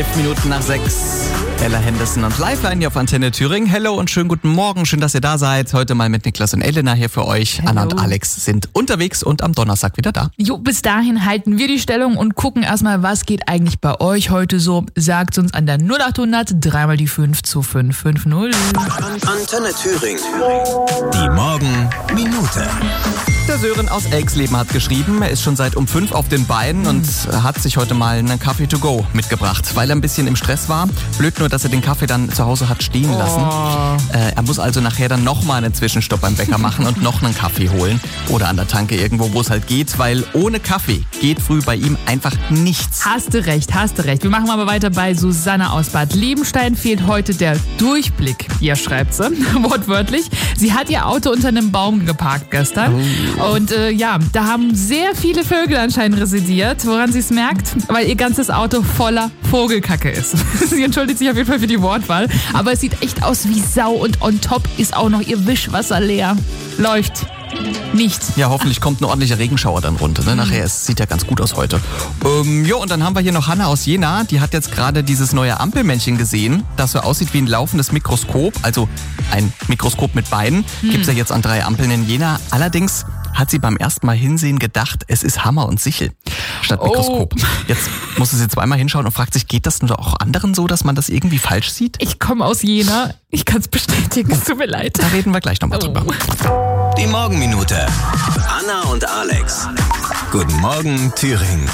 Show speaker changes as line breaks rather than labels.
Minuten nach 6. Ella Henderson und Lifeline hier auf Antenne Thüringen. Hello und schönen guten Morgen. Schön, dass ihr da seid. Heute mal mit Niklas und Elena hier für euch.
Hello.
Anna und Alex sind unterwegs und am Donnerstag wieder da.
Jo, bis dahin halten wir die Stellung und gucken erstmal, was geht eigentlich bei euch heute so. Sagt uns an der 0800 3 mal die 5 zu 550.
Antenne Thüringen. Die Morgenminute.
Der Sören aus Elxleben hat geschrieben, er ist schon seit um 5 auf den Beinen und hat sich heute mal einen Kaffee to go mitgebracht, weil er ein bisschen im Stress war. Blöd nur, dass er den Kaffee dann zu Hause hat stehen lassen. Er muss also nachher dann nochmal einen Zwischenstopp beim Bäcker machen und noch einen Kaffee holen. Oder an der Tanke irgendwo, wo es halt geht, weil ohne Kaffee geht früh bei ihm einfach nichts.
Hast du recht. Wir machen aber weiter bei Susanne aus Bad Liebenstein. Fehlt heute der Durchblick. Ja, schreibt sie, wortwörtlich. Sie hat ihr Auto unter einem Baum geparkt gestern. Und da haben sehr viele Vögel anscheinend residiert, woran sie es merkt, weil ihr ganzes Auto voller Vogelkacke ist. Sie entschuldigt sich auf jeden Fall für die Wortwahl, aber es sieht echt aus wie Sau und on top ist auch noch ihr Wischwasser leer. Läuft. Nicht.
Ja, hoffentlich kommt ein ordentlicher Regenschauer dann runter. Ne? Nachher, es sieht ja ganz gut aus heute. Und dann haben wir hier noch Hanna aus Jena. Die hat jetzt gerade dieses neue Ampelmännchen gesehen, das so aussieht wie ein laufendes Mikroskop. Also ein Mikroskop mit Beinen. Gibt's ja jetzt an 3 Ampeln in Jena. Allerdings hat sie beim ersten Mal hinsehen gedacht, es ist Hammer und Sichel statt Mikroskop. Jetzt muss sie zweimal hinschauen und fragt sich, geht das nur auch anderen so, dass man das irgendwie falsch sieht?
Ich komme aus Jena. Ich kann es bestätigen. Es tut mir leid.
Da reden wir gleich nochmal drüber.
Die Morgenminute. Anna und Alex. Guten Morgen, Thüringen.